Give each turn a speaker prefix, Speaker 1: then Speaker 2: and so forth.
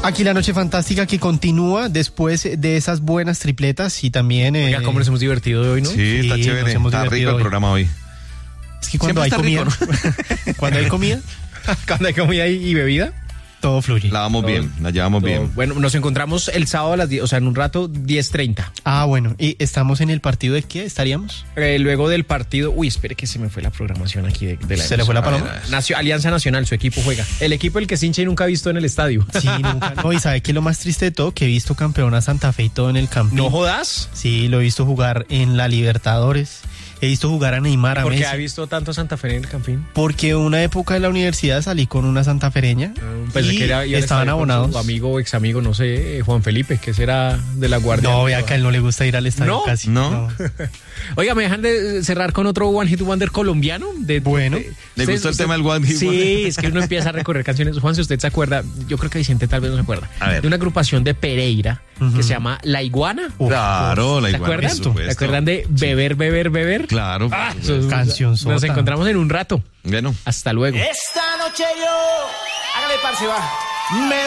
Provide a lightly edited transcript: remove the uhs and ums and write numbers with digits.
Speaker 1: Aquí la noche fantástica que continúa después de esas buenas tripletas y también...
Speaker 2: Oiga, cómo nos hemos divertido hoy, ¿no?
Speaker 3: Sí, está chévere, está rico el programa hoy.
Speaker 1: Es que cuando hay comida,
Speaker 3: rico, ¿no?
Speaker 1: cuando hay comida,
Speaker 2: Cuando hay comida y bebida,
Speaker 1: todo fluye.
Speaker 3: La vamos bien, la llevamos bien.
Speaker 2: Bueno, nos encontramos el sábado a las 10, o sea, en un rato, 10:30.
Speaker 1: Ah, bueno, ¿y estamos en el partido de qué estaríamos?
Speaker 2: Luego del partido, espere que se me fue la programación aquí de la
Speaker 1: ¿Se le fue la paloma?
Speaker 2: Alianza Nacional, su equipo juega. El equipo el que hincha y nunca ha visto en el estadio.
Speaker 1: Sí, nunca. No, y ¿sabe qué es lo más triste de todo? Que he visto campeón a Santa Fe y todo en el Campín.
Speaker 2: ¿No jodas?
Speaker 1: Sí, lo he visto jugar en la Libertadores. He visto jugar a Neymar, a
Speaker 2: ¿Por
Speaker 1: Messi.
Speaker 2: qué ha visto tanto Santa Fe en el Campín?
Speaker 1: Porque una época de la universidad salí con una santafereña
Speaker 2: Pensé
Speaker 1: y
Speaker 2: que iba a
Speaker 1: estaban
Speaker 2: estar con
Speaker 1: abonados.
Speaker 2: su amigo o ex amigo, no sé, Juan Felipe, que será de la Guardia.
Speaker 1: No, vea que a él no le gusta ir al estadio
Speaker 2: ¿No?
Speaker 1: casi.
Speaker 3: ¿No?
Speaker 2: Oiga, ¿me dejan de cerrar con otro One Hit Wonder colombiano?
Speaker 1: Bueno.
Speaker 3: ¿Le gustó el tema del One Hit Wonder?
Speaker 2: Sí, es que uno empieza a recorrer canciones. Juan, si usted se acuerda, yo creo que Vicente tal vez no se acuerda,
Speaker 3: A ver.
Speaker 2: de una agrupación de Pereira que se llama La Iguana.
Speaker 3: Claro, la
Speaker 2: ¿Se
Speaker 3: iguana,
Speaker 2: acuerdan?
Speaker 3: por supuesto.
Speaker 2: ¿Se acuerdan de Beber, Beber, Beber?
Speaker 3: Claro.
Speaker 2: Ah,
Speaker 3: por supuesto.
Speaker 1: Canción
Speaker 2: Nos encontramos en un rato.
Speaker 3: Bueno.
Speaker 2: Hasta luego.
Speaker 4: Esta noche yo, hágale parce, va. Me